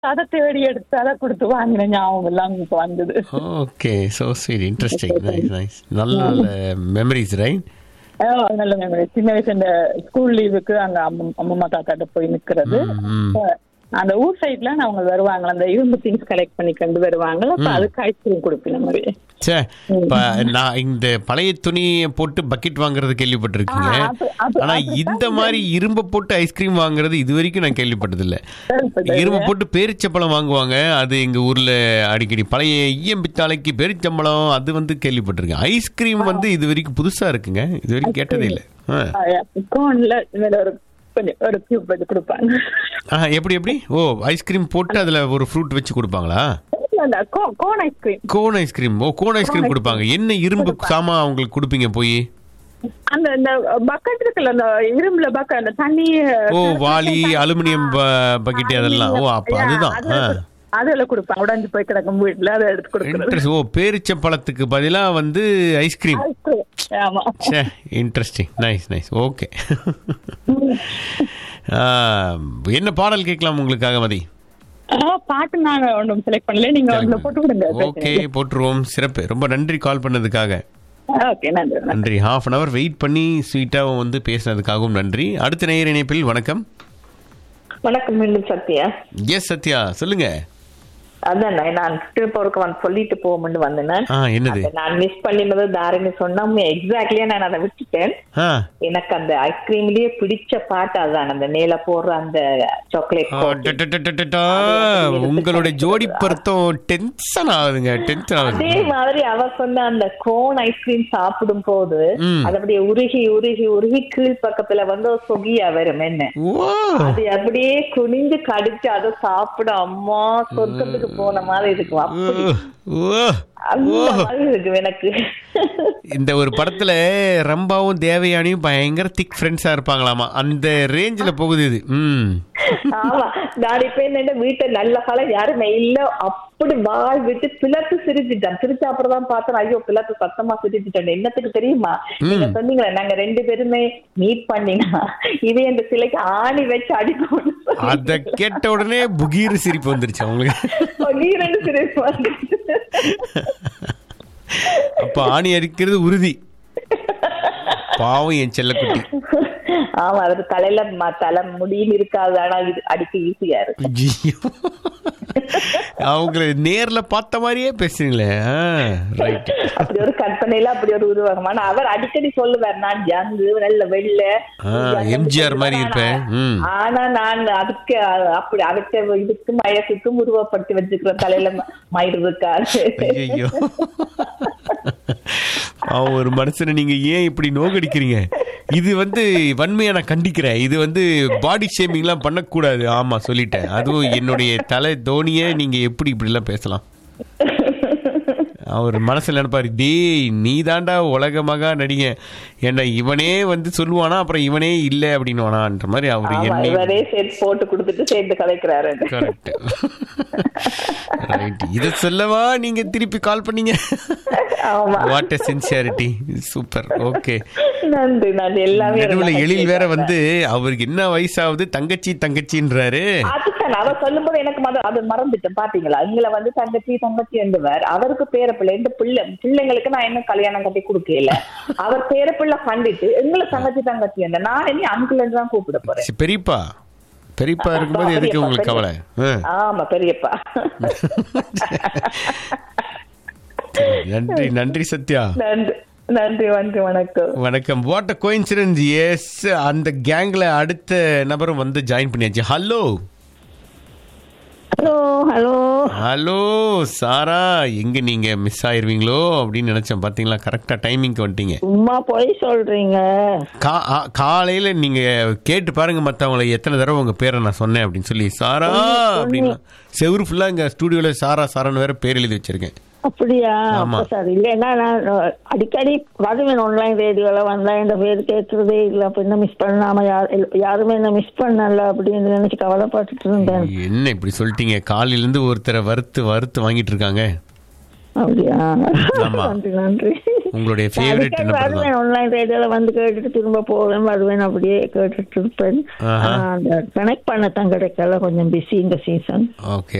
அதை தேடி எடுத்து அதை கொடுத்து வாங்கின ஞாபகம் எல்லாம் இப்ப வந்தது. Okay, so sweet, interesting, nice nice. நல்ல மெமரிஸ் ரைட். நல்ல மெமரி. சின்ன வயசு இந்த ஸ்கூல் லீவுக்கு அங்க அம்மா தாத்தாட்ட போய் நிக்கிறது. அந்த ஊர் சைட்ல அவங்க வருவாங்க, அந்த இரும்பு திங்ஸ் கலெக்ட் பண்ணி கொண்டு வருவாங்க. அப்ப அதுக்கு ஐஸ்கிரீம் கொடுப்பேன் மாதிரி. நான் இந்த பழைய துணியை போட்டு பக்கெட் வாங்குறது கேள்விப்பட்டிருக்கீங்க. ஆனா இந்த மாதிரி இரும்பு போட்டு ஐஸ்கிரீம் வாங்குறது இது வரைக்கும் நான் கேள்விப்பட்டது இல்ல. இரும்பு போட்டு பேரிச்சம்பழம் வாங்குவாங்க, அது எங்க ஊர்ல அடிக்கடி. பழைய ஈயம்பித்தாளைக்கு பேரிச்சம்பழம் அது வந்து கேள்விப்பட்டிருக்கேன். ஐஸ்கிரீம் வந்து இது வரைக்கும் புதுசா இருக்குங்க, இது வரைக்கும் கேட்டதே இல்ல. ஒரு கியூப் வச்சு கொடுப்பாங்க. எப்படி எப்படி? ஓ, ஐஸ்கிரீம் போட்டு அதுல ஒரு ஃப்ரூட் வச்சு கொடுப்பாங்களா? Cone ice cream. Cone ice cream. ஓ, கோன் ஐஸ்கிரீம் கொடுப்பாங்க. என்ன இரும்பு சாமா அவங்களுக்கு கொடுப்பீங்க போய்? அந்த பக்கெட் இருக்குல்ல, அந்த இரும்புல பக்கெட், அந்த தண்ணி. ஓ, வாளி, அலுமினியம் பக்கெட் அதெல்லாம். ஓ, அப்ப அதுதான் அதுல கொடுப்பாங்க. உடைஞ்சு போய் கிடக்கும் வீட்டுல அதை எடுத்து கொடுக்குறது. ஓ, பேரிச்சம்பழத்துக்கு பதிலா வந்து ice cream. Interesting, nice nice. Okay, என்ன பாடல் கேட்கலாம் உங்களுக்காக மதி? பாட்டு நாங்க ஒன்றும் செலக்ட் பண்ணல, நீங்க போட்டு கொடுங்க. ஓகே, போட்டுருவோம். சிறப்பு, ரொம்ப நன்றி கால் பண்ணதுக்காக. நன்றி. ஹாஃப் அன் அவர் வெயிட் பண்ணி ஸ்வீட்டாவும் வந்து பேசினதுக்காகவும் நன்றி. அடுத்த நேயர் இணைப்பில். வணக்கம். வணக்கம், மீண்டும் சத்யா. எஸ் சத்யா, சொல்லுங்க. அதான் நான் திருப்பூருக்கு சொல்லிட்டு போகும்னு வந்தேன். என்னது நான் மிஸ் பண்ணினது தாரின்னு சொன்னா எக்ஸாக்ட்லியா நான் அதை விட்டுட்டேன். எனக்கு அந்த ஐஸ்கிரீம்லயே பிடிச்ச பாட்டு அதான், அந்த மேல போடுற அந்த சாக்லேட். உங்களுடைய ஜோடி பொருத்தம் டென்ஷன் ஆகுதுங்க, டென்ஷன் ஆகுது. அதே மாதிரி அவ சொன்ன அந்த கோன் ஐஸ்கிரீம் சாப்பிடும் போது அது அப்படியே உருகி உருகி உருகி கீழ் பக்கத்துல வந்து சொகியா வரும். என்ன அது அப்படியே குனிஞ்சு கடிச்சு அதை சாப்பிட அம்மா சொர்க்கத்துக்கு போன மாதிரி இருக்கும். அப்படி இருக்கு எனக்கு. இந்த ஒரு படத்துல ரம்பாவும் தேவயானியும் பயங்கர திக் ஃப்ரெண்ட்ஸா இருப்பாங்களாமா, அந்த ரேஞ்சில போகுது இது. ஆமா, நான் இப்ப என்ன வீட்டை நல்ல காலம் யாருமே இல்ல, அப்படி வாழ் விட்டு பிளத்து சிரிச்சுட்டான். சிரிச்ச அப்புறம் தான் பார்த்தேன், ஐயோ பிளத்து சத்தமா சிரிச்சுட்டேன். என்னத்துக்கு தெரியுமா? நீங்க சொன்னீங்களா நாங்க 2 பேருமே மீட் பண்ணினா இதே இந்த சிலைக்கு ஆணி வச்சு அடிப்போம். அத கேட்ட உடனே புகீர் சிரிப்பு வந்துருச்சு அவங்களுக்கு. புகீர் சிரிப்பு வந்துருச்சு. அப்ப ஆணி அடிக்கிறது உறுதி. பாவம் என் செல்லக்குட்டி. ஆமா, அவரு தலையில தலை முடியும் இருக்காது, ஆனா இது அடிக்க ஈஸியா இருக்கு. அவங்கள நேர்ல பார்த்த மாதிரியே பேசுறீங்களே. அப்படி ஒரு கற்பனையில அப்படி ஒரு உருவகம். ஆனா அவர் அடிக்கடி சொல்லுவார், நான் ஜங்கு நல்ல வெள்ள எம்ஜிஆர் மாதிரி இருப்பேன். ஆனா நான் அதுக்கு அப்படி அதுக்கு இதுக்கும் வயசுக்கும் உருவப்படுத்தி வச்சுக்கிறேன், தலையில மயிர் இருக்காது. ஐயோ, ஒரு மனுஷனை நீங்க ஏன் இப்படி நோக்கடிக்கிறீங்க? இது வந்து வன்மையா நான் கண்டிக்கிறேன். இது வந்து பாடி ஷேமிங் எல்லாம் பண்ணக்கூடாது. ஆமா, சொல்லிட்டேன். அதுவும் என்னுடைய தலை தோனிய நீங்க எப்படி இப்படி எல்லாம் பேசலாம்? அவர் மனசுல நினைப்பாரு, டேய் நீ தாண்டா உலக மகா நடிக, ஏன்னா இவனே வந்து சொல்லுவானா, அப்புறம் இவனே இல்ல அப்படின்னுவானான்ற மாதிரி அவரு என்னே போட்டு கொடுத்துட்டு சேர்ந்து கலைக்கிறாரு. Correct, right. இத சொல்லவா நீங்க திருப்பி கால் பண்ணீங்க? What a sincerity. Super. Okay, நன்றி நன்றி. எல்லாமே எழில் வேற வந்து அவருக்கு என்ன வயசாவது தங்கச்சி தங்கச்சின்றாரு. அதுதான் அவ சொல்லும் போது எனக்கு அது மறந்துட்டேன். பாத்தீங்களா, இங்க வந்து தங்கச்சி தங்கச்சி என்றவர், அவருக்கு பேரப்பிள்ளை. இந்த பிள்ளைங்களுக்கு நான் என்ன கல்யாணம் கட்டி கொடுக்கல, அவர் பேரப்பிள்ளை கண்டிட்டு எங்களை தங்கச்சி தங்கச்சி என்ற நான் என்ன அங்கிள் தான் கூப்பிட போறேன். பெரியப்பா பெரியப்பா இருக்கும்போது எதுக்கு உங்களுக்கு கவலை? ஆமா, பெரியப்பா. நன்றி நன்றி சத்யா. நன்றி நன்றி. வணக்கம். வணக்கம். What a coincidence. எஸ், அந்த கேங்ல அடுத்த நபரும் வந்து ஜாயின் பண்ணியாச்சு. ஹலோ ஹலோ ஹலோ ஹலோ சாரா, எங்க நீங்க மிஸ் ஆயிருவீங்களோ அப்படின்னு நினைச்சேன். பாத்தீங்களா, கரெக்டா டைமிங்க்கு வந்துட்டீங்க. சும்மா போய் சொல்றீங்க. காலையில நீங்க கேட்டு பாருங்க மத்தவங்களை எத்தனை தடவை உங்க பேரை நான் சொன்னேன் அப்படின்னு சொல்லி. சாரா அப்படின்னு செவரு ஃபுல்லா இங்க ஸ்டுடியோல சாரா சாரான்னு வேற பேர் எழுதி வச்சிருக்கேன். அப்படியா? சார் இல்லைன்னா நான் அடிக்கடி வருவேன் ஆன்லைன் ரேடியோல வந்தா இந்த பேர் கேட்கறதே இல்லை. அப்ப என்ன மிஸ் பண்ணாம யாருமே என்ன மிஸ் பண்ணல அப்படின்னு நினைச்சு கவலைப்பட்டுட்டு இருந்தேன். என்ன இப்படி சொல்லிட்டீங்க? காலையில இருந்து ஒருத்தரை வறுத்து வறுத்து வாங்கிட்டு இருக்காங்க. அப்படியா? ஆமா. நன்றி நன்றி. உங்களுடைய ஃபேவரட் என்ன படம்? வருவேன் ஆன்லைன் ரேடியோல வந்து கேட்டுட்டு திரும்ப போவேன் வருவேன், அப்படியே கேட்டுட்டு இருப்பேன். கனெக்ட் பண்ணத்தான் கிடைக்கல, கொஞ்சம் பிஸி இந்த சீசன். ஓகே